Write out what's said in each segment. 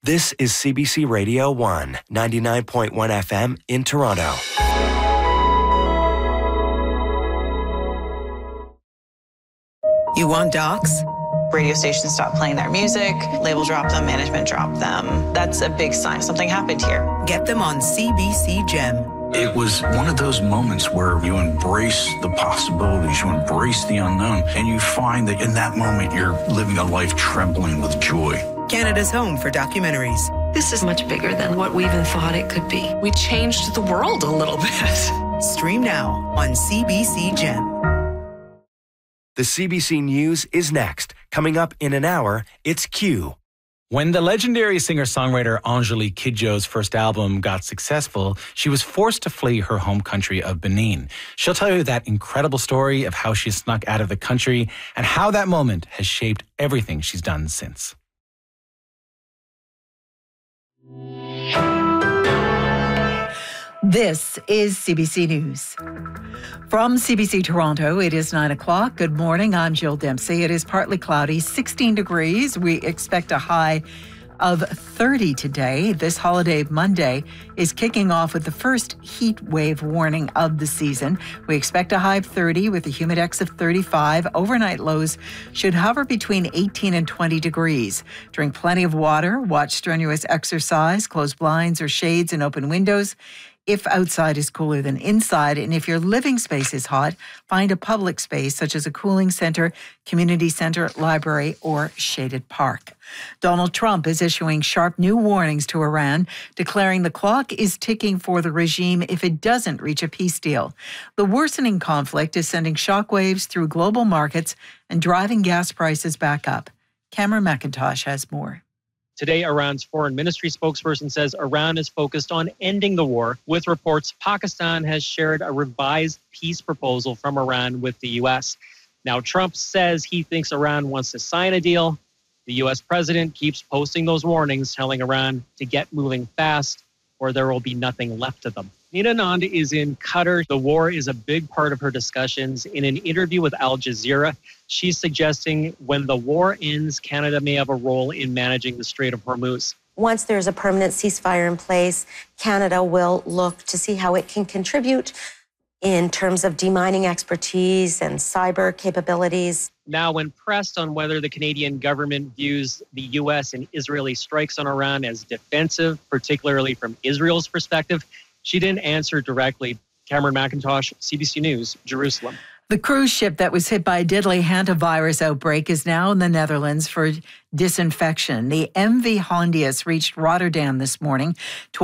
This is CBC Radio 1, 99.1 FM in Toronto. You want docs? Radio stations stop playing their music, label drop them, management drop them. That's a big sign something happened here. Get them on CBC Gem. It was one of those moments where you embrace the possibilities, you embrace the unknown, and you find that in that moment you're living a life trembling with joy. Canada's home for documentaries. This is much bigger than what we even thought it could be. We changed the world a little bit. Stream now on CBC Gem. The CBC News is next. Coming up in an hour, it's Q. When the legendary singer-songwriter Angélique Kidjo's first album got successful, she was forced to flee her home country of Benin. She'll tell you that incredible story of how she snuck out of the country and how that moment has shaped everything she's done since. This is CBC News. From CBC Toronto, it is 9 o'clock. Good morning. I'm Jill Dempsey. It is partly cloudy, 16 degrees. We expect a high of 30 today. This holiday Monday is kicking off with the first heat wave warning of the season. We expect a high of 30 with a humidex of 35. Overnight lows should hover between 18 and 20 degrees. Drink plenty of water, watch strenuous exercise, close blinds or shades and open windows if outside is cooler than inside. And if your living space is hot, find a public space such as a cooling center, community center, library, or shaded park. Donald Trump is issuing sharp new warnings to Iran, declaring the clock is ticking for the regime if it doesn't reach a peace deal. The worsening conflict is sending shockwaves through global markets and driving gas prices back up. Cameron McIntosh has more. Today, Iran's foreign ministry spokesperson says Iran is focused on ending the war. With reports, Pakistan has shared a revised peace proposal from Iran with the U.S. Now, Trump says he thinks Iran wants to sign a deal. The U.S. president keeps posting those warnings, telling Iran to get moving fast or there will be nothing left of them. Nina Nand is in Qatar. The war is a big part of her discussions. In an interview with Al Jazeera, she's suggesting when the war ends, Canada may have a role in managing the Strait of Hormuz. Once there's a permanent ceasefire in place, Canada will look to see how it can contribute in terms of demining expertise and cyber capabilities. Now, when pressed on whether the Canadian government views the U.S. and Israeli strikes on Iran as defensive, particularly from Israel's perspective, she didn't answer directly. Cameron McIntosh, CBC News, Jerusalem. The cruise ship that was hit by a deadly hantavirus outbreak is now in the Netherlands for disinfection. The MV Hondius reached Rotterdam this morning.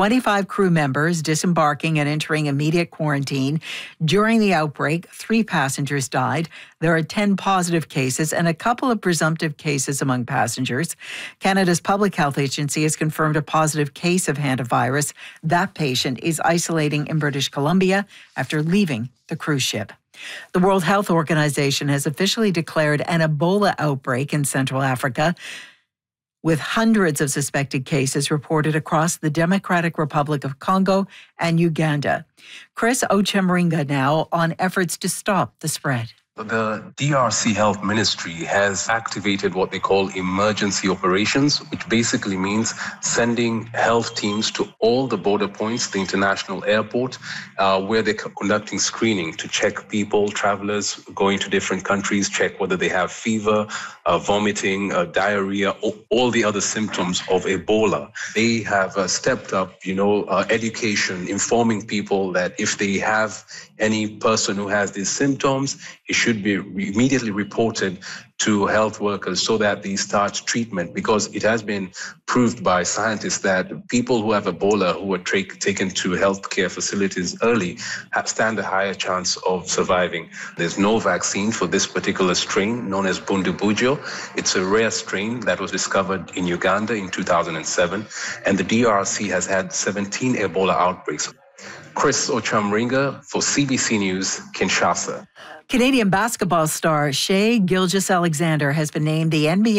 25 crew members disembarking and entering immediate quarantine. During the outbreak, 3 passengers died. There are 10 positive cases and a couple of presumptive cases among passengers. Canada's Public Health Agency has confirmed a positive case of hantavirus. That patient is isolating in British Columbia after leaving the cruise ship. The World Health Organization has officially declared an Ebola outbreak in Central Africa, with hundreds of suspected cases reported across the Democratic Republic of Congo and Uganda. Chris Ochemringa now on efforts to stop the spread. The DRC Health Ministry has activated what they call emergency operations, which basically means sending health teams to all the border points, the international airport, where they're conducting screening to check people, travelers going to different countries, check whether they have fever, vomiting, diarrhea, all the other symptoms of Ebola. They have stepped up, education, informing people that if they have any person who has these symptoms, it should be immediately reported to health workers so that they start treatment, because it has been proved by scientists that people who have Ebola who are taken to healthcare facilities early stand a higher chance of surviving. There's no vaccine for this particular strain known as Bundibugyo. It's a rare strain that was discovered in Uganda in 2007, and the DRC has had 17 Ebola outbreaks. Chris Ochemringa for CBC News, Kinshasa. Canadian basketball star Shai Gilgeous-Alexander has been named the NBA